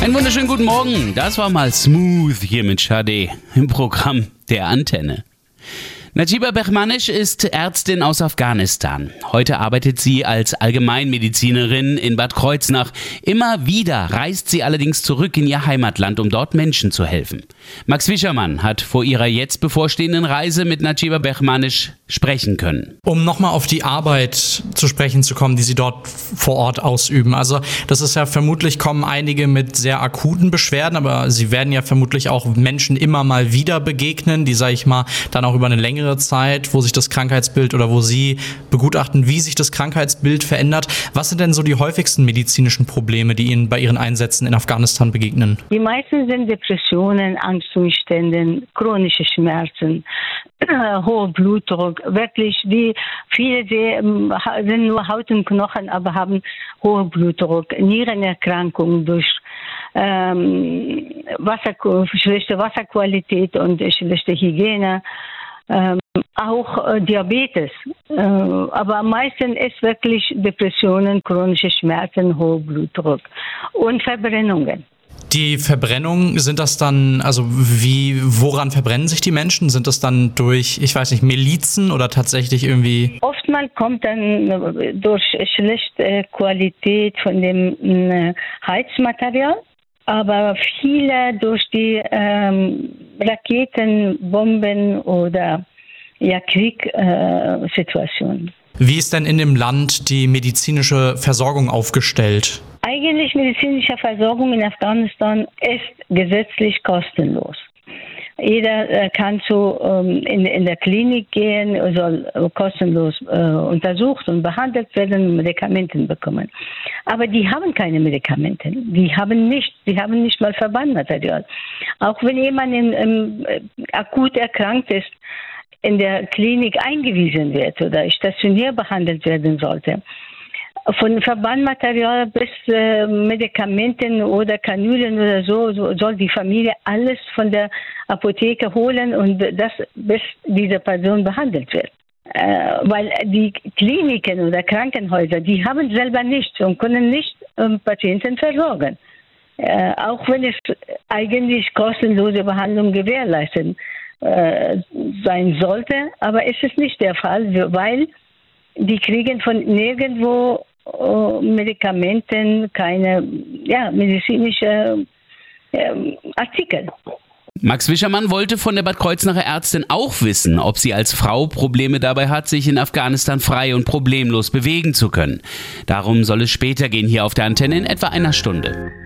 Einen wunderschönen guten Morgen. Das war mal Smooth hier mit Sade im Programm der Antenne. Najiba Behmanish ist Ärztin aus Afghanistan. Heute arbeitet sie als Allgemeinmedizinerin in Bad Kreuznach. Immer wieder reist sie allerdings zurück in ihr Heimatland, um dort Menschen zu helfen. Max Wischermann hat vor ihrer jetzt bevorstehenden Reise mit Najiba Behmanish sprechen können. Um nochmal auf die Arbeit zu sprechen zu kommen, die sie dort vor Ort ausüben. Also das ist ja vermutlich, kommen einige mit sehr akuten Beschwerden, aber sie werden ja vermutlich auch Menschen immer mal wieder begegnen, die, sage ich mal, dann auch über eine längere Zeit, wo sich das Krankheitsbild oder wo Sie begutachten, wie sich das Krankheitsbild verändert. Was sind denn so die häufigsten medizinischen Probleme, die Ihnen bei Ihren Einsätzen in Afghanistan begegnen? Die meisten sind Depressionen, Angstzustände, chronische Schmerzen, hoher Blutdruck. Wirklich, viele sind nur Haut und Knochen, aber haben hohen Blutdruck, Nierenerkrankungen durch schlechte Wasserqualität und schlechte Hygiene. Auch Diabetes, aber am meisten ist wirklich Depressionen, chronische Schmerzen, hoher Blutdruck und Verbrennungen. Die Verbrennungen, sind das dann, also woran verbrennen sich die Menschen? Sind das dann durch, ich weiß nicht, Milizen oder tatsächlich irgendwie? Oftmals kommt dann durch schlechte Qualität von dem Heizmaterial. Aber viele durch die Raketen, Bomben oder Kriegssituationen. Wie ist denn in dem Land die medizinische Versorgung aufgestellt? Eigentlich medizinische Versorgung in Afghanistan ist gesetzlich kostenlos. Jeder kann in der Klinik gehen, soll kostenlos untersucht und behandelt werden und Medikamente bekommen. Aber die haben keine Medikamente. Die haben nicht mal Verbandmaterial. Auch wenn jemand akut erkrankt ist, in der Klinik eingewiesen wird oder stationär behandelt werden sollte. Von Verbandmaterial bis Medikamenten oder Kanülen oder so soll die Familie alles von der Apotheke holen und das bis diese Person behandelt wird. Weil die Kliniken oder Krankenhäuser, die haben selber nichts und können nicht Patienten versorgen. Auch wenn es eigentlich kostenlose Behandlung gewährleisten sein sollte, aber es ist nicht der Fall, weil die kriegen von nirgendwo Medikamenten, keine medizinische Artikel. Max Wischermann wollte von der Bad Kreuznacher Ärztin auch wissen, ob sie als Frau Probleme dabei hat, sich in Afghanistan frei und problemlos bewegen zu können. Darum soll es später gehen hier auf der Antenne in etwa einer Stunde.